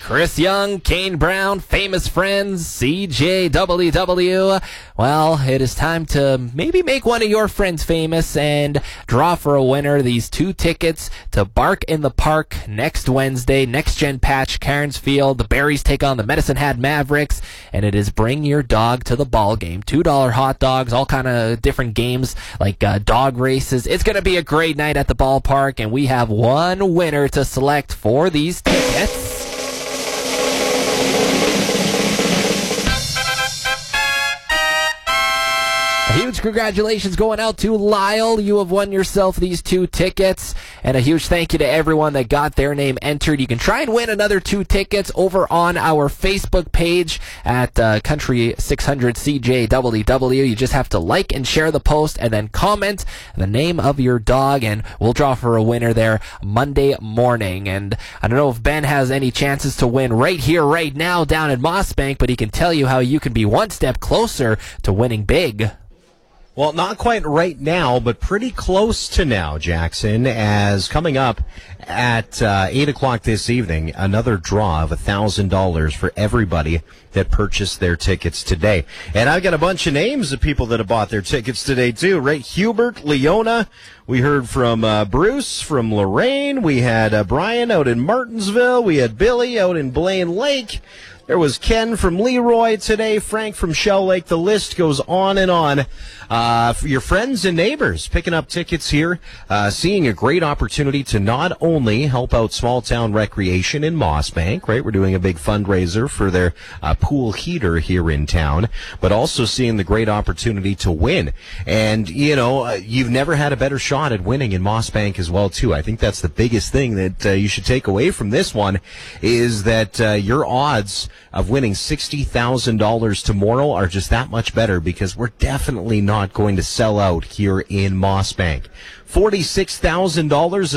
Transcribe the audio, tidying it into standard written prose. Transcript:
Chris Young, Kane Brown, famous friends, CJWW. Well, it is time to maybe make one of your friends famous and draw for a winner these 2 tickets to Bark in the Park next Wednesday. Next Gen Patch, Cairns Field. The Berries take on the Medicine Hat Mavericks, and it is bring your dog to the ball game. $2 hot dogs, all kind of different games like dog races. It's going to be a great night at the ballpark, and we have one winner to select for these tickets. Huge congratulations going out to Lyle. You have won yourself these 2 tickets. And a huge thank you to everyone that got their name entered. You can try and win another 2 tickets over on our Facebook page at Country 600 CJWW. You just have to like and share the post and then comment the name of your dog, and we'll draw for a winner there Monday morning. And I don't know if Ben has any chances to win right here, right now down at Mossbank, but he can tell you how you can be one step closer to winning big. Well, not quite right now, but pretty close to now, Jackson, as coming up at 8 o'clock this evening, another draw of $1,000 for everybody that purchased their tickets today. And I've got a bunch of names of people that have bought their tickets today, too, right? Hubert, Leona. We heard from Bruce from Lorraine. We had Brian out in Martinsville. We had Billy out in Blaine Lake. There was Ken from Leroy today, Frank from Shell Lake. The list goes on and on. For your friends and neighbors picking up tickets here, seeing a great opportunity to not only help out small town recreation in Mossbank, right? We're doing a big fundraiser for their pool heater here in town, but also seeing the great opportunity to win. And, you know, you've never had a better shot at winning in Mossbank as well, too. I think that's the biggest thing that you should take away from this one is that your odds of winning $60,000 tomorrow are just that much better because we're definitely not going to sell out here in Mossbank. $46,000